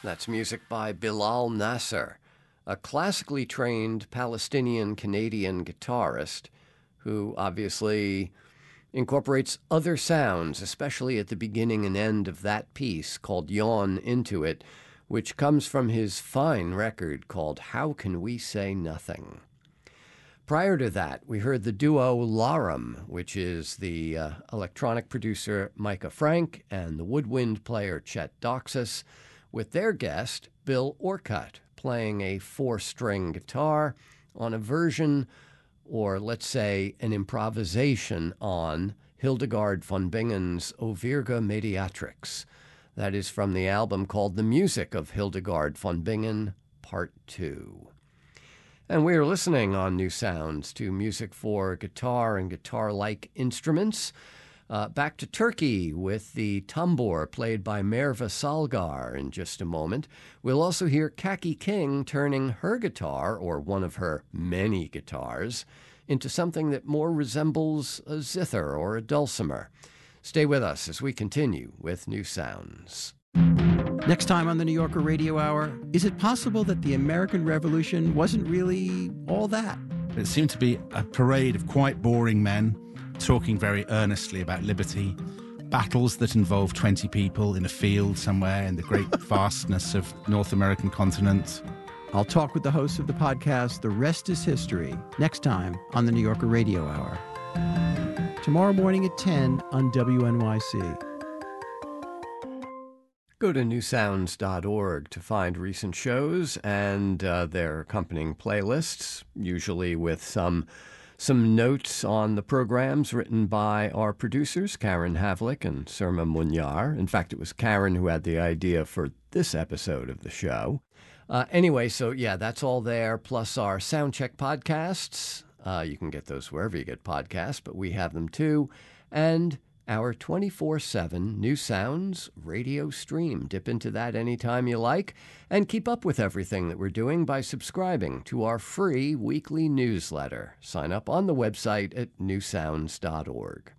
That's music by Bilal Nasser, a classically trained Palestinian-Canadian guitarist who obviously incorporates other sounds, especially at the beginning and end of that piece called Yawn into it, which comes from his fine record called How Can We Say Nothing? Prior to that, we heard the duo Larum, which is the electronic producer Micah Frank and the woodwind player Chet Doxas, with their guest, Bill Orcutt, playing a 4-string guitar on a version, or let's say an improvisation on Hildegard von Bingen's O Virga Mediatrix. That is from the album called The Music of Hildegard von Bingen, Part 2. And we are listening on New Sounds to music for guitar and guitar-like instruments. Back to Turkey with the tambur played by Merve Salgar in just a moment. We'll also hear Kaki King turning her guitar, or one of her many guitars, into something that more resembles a zither or a dulcimer. Stay with us as we continue with New Sounds. Next time on the New Yorker Radio Hour, is it possible that the American Revolution wasn't really all that? It seemed to be a parade of quite boring men talking very earnestly about liberty, battles that involve 20 people in a field somewhere in the great vastness of North American continent. I'll talk with the host of the podcast, The Rest is History, next time on the New Yorker Radio Hour. Tomorrow morning at 10 on WNYC. Go to newsounds.org to find recent shows and their accompanying playlists, usually with some notes on the programs written by our producers, Karen Havlick and Surma Munyar. In fact, it was Karen who had the idea for this episode of the show. Anyway, so yeah, that's all there, plus our Soundcheck podcasts. You can get those wherever you get podcasts, but we have them too. And our 24/7 New Sounds radio stream. Dip into that anytime you like, and keep up with everything that we're doing by subscribing to our free weekly newsletter. Sign up on the website at newsounds.org.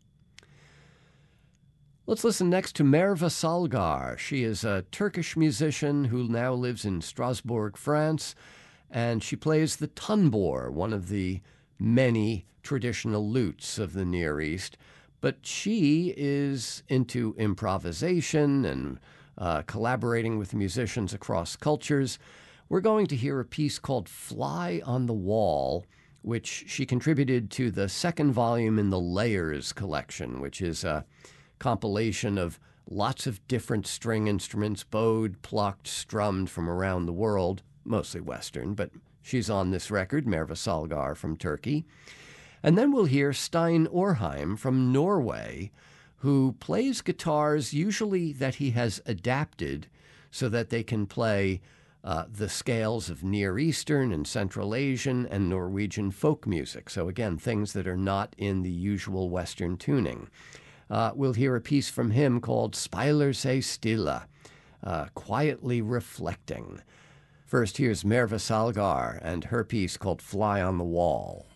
Let's listen next to Merve Salgar. She is a Turkish musician who now lives in Strasbourg, France, and she plays the tanbur, one of the many traditional lutes of the Near East. But she is into improvisation and collaborating with musicians across cultures. We're going to hear a piece called Fly on the Wall, which she contributed to the second volume in the Layers collection, which is a compilation of lots of different string instruments, bowed, plucked, strummed from around the world, mostly Western, but she's on this record, Merve Salgar from Turkey. And then we'll hear Stein Orheim from Norway, who plays guitars usually that he has adapted so that they can play the scales of Near Eastern and Central Asian and Norwegian folk music. So again, things that are not in the usual Western tuning. We'll hear a piece from him called Speiler seg stille, quietly reflecting. First, here's Merve Salgar and her piece called Fly on the Wall.